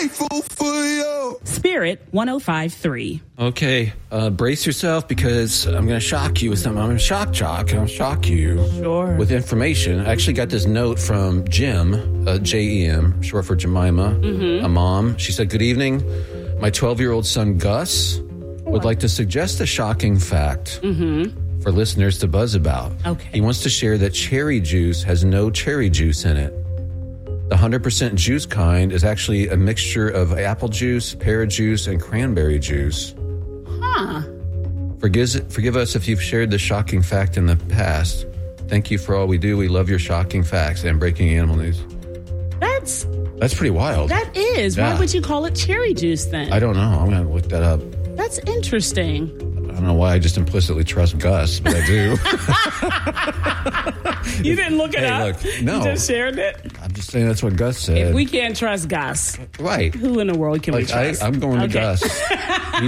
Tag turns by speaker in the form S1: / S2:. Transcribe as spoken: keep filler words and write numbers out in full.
S1: grateful for you.
S2: Spirit one oh five point three.
S3: Okay, uh, brace yourself because I'm going to shock you with something. I'm going to shock jock. I'm going to shock you
S2: Sure.
S3: with information. I actually got this note from Jim, uh, J E M, short for Jemima,
S2: Mm-hmm.
S3: a mom. She said, good evening. My twelve-year-old son, Gus, would like to suggest a shocking fact
S2: Mm-hmm.
S3: for listeners to buzz about.
S2: Okay.
S3: He wants to share that cherry juice has no cherry juice in it. The one hundred percent juice kind is actually a mixture of apple juice, pear juice, and cranberry juice.
S2: Huh.
S3: Forgive, forgive us if you've shared this shocking fact in the past. Thank you for all we do. We love your shocking facts and breaking animal news.
S2: That's
S3: That's pretty wild.
S2: that is.
S3: Yeah.
S2: Why would you call it cherry juice then?
S3: I don't know. I'm going to look that up.
S2: That's interesting.
S3: I don't know why I just implicitly trust Gus, but I do.
S2: You didn't look it
S3: Hey,
S2: up.
S3: look, no.
S2: You just shared it.
S3: I'm just saying that's what Gus said.
S2: If we can't trust Gus,
S3: right.
S2: who in the world can we
S3: Like, I,
S2: trust?
S3: I'm going to
S2: Okay.
S3: Gus.